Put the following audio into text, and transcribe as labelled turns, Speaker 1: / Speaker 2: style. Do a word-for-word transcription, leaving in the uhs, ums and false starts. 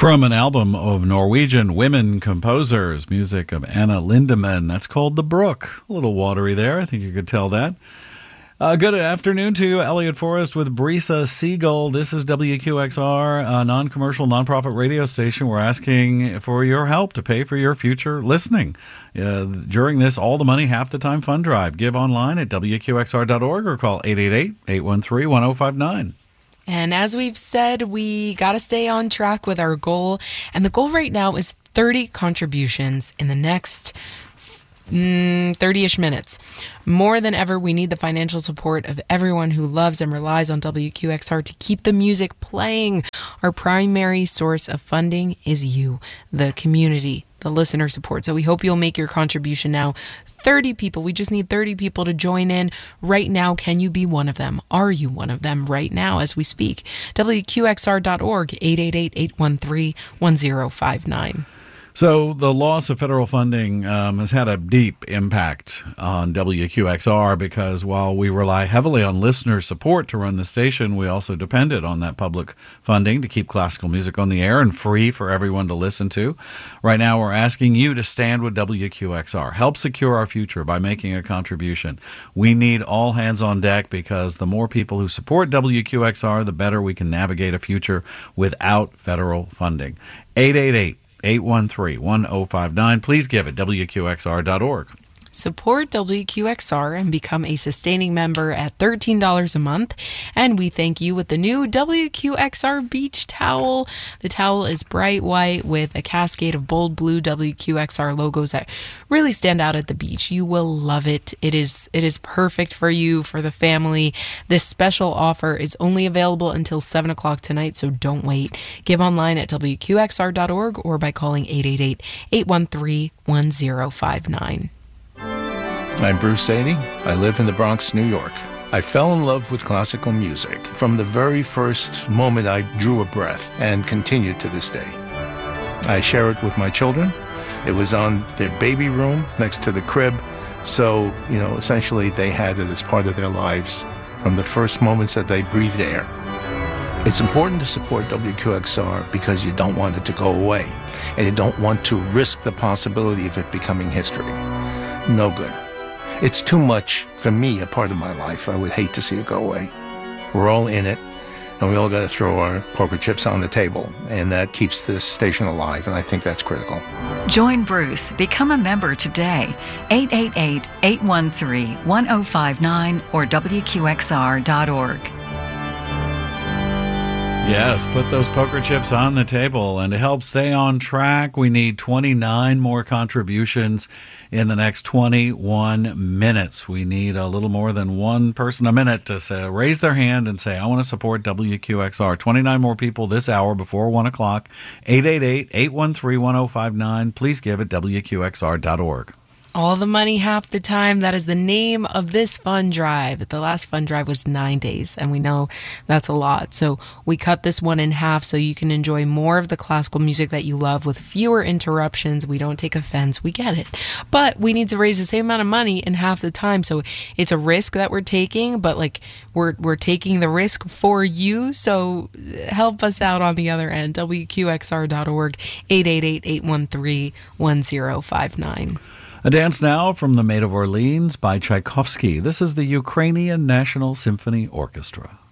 Speaker 1: From an album of Norwegian women composers, music of Anna Lindemann. That's called The Brook. A little watery there. I think you could tell that. Uh, good afternoon to you, Elliot Forrest with Brisa Siegel. This is W Q X R, a non-commercial, nonprofit radio station. We're asking for your help to pay for your future listening. Uh, during this All the Money, Half the Time fund drive, give online at W Q X R dot org or call eight eight eight, eight one three, one zero five nine.
Speaker 2: And as we've said, we got to stay on track with our goal. And the goal right now is thirty contributions in the next mm, thirty-ish minutes. More than ever, we need the financial support of everyone who loves and relies on W Q X R to keep the music playing. Our primary source of funding is you, the community, the listener support. So we hope you'll make your contribution now. thirty people. We just need thirty people to join in right now. Can you be one of them? Are you one of them right now as we speak? W Q X R dot org, eight eight eight, eight one three, one zero five nine.
Speaker 1: So the loss of federal funding um, has had a deep impact on W Q X R because while we rely heavily on listener support to run the station, we also depended on that public funding to keep classical music on the air and free for everyone to listen to. Right now, we're asking you to stand with W Q X R. Help secure our future by making a contribution. We need all hands on deck because the more people who support W Q X R, the better we can navigate a future without federal funding. eight eight eight, eight one three, one zero five nine. Please give at W Q X R dot org.
Speaker 2: Support W Q X R and become a sustaining member at thirteen dollars a month. And we thank you with the new W Q X R beach towel. The towel is bright white with a cascade of bold blue W Q X R logos that really stand out at the beach. You will love it. It is it is perfect for you, for the family. This special offer is only available until seven o'clock tonight, so don't wait. Give online at W Q X R dot org or by calling eight eight eight, eight one three, one zero five nine.
Speaker 3: I'm Bruce Sadie. I live in the Bronx, New York. I fell in love with classical music from the very first moment I drew a breath and continued to this day. I share it with my children. It was on their baby room next to the crib. So, you know, essentially they had it as part of their lives from the first moments that they breathed air. It's important to support W Q X R because you don't want it to go away and you don't want to risk the possibility of it becoming history. No good. It's too much, for me, a part of my life. I would hate to see it go away. We're all in it, and we all got to throw our poker chips on the table, and that keeps this station alive, and I think that's critical.
Speaker 4: Join Bruce. Become a member today. eight eight eight, eight one three, one zero five nine or W Q X R dot org.
Speaker 1: Yes, put those poker chips on the table. And to help stay on track, we need twenty-nine more contributions in the next twenty-one minutes. We need a little more than one person a minute to say, raise their hand and say, I want to support W Q X R. twenty-nine more people this hour before one o'clock. eight eight eight, eight one three, one zero five nine. Please give at W Q X R dot org.
Speaker 2: All the money, half the time. That is the name of this fund drive. The last fund drive was nine days, and we know that's a lot. So we cut this one in half so you can enjoy more of the classical music that you love with fewer interruptions. We don't take offense. We get it. But we need to raise the same amount of money in half the time. So it's a risk that we're taking, but like we're we're taking the risk for you. So help us out on the other end. W Q X R dot org, eight eight eight, eight one three, one zero five nine.
Speaker 1: A dance now from the Maid of Orleans by Tchaikovsky. This is the Ukrainian National Symphony Orchestra.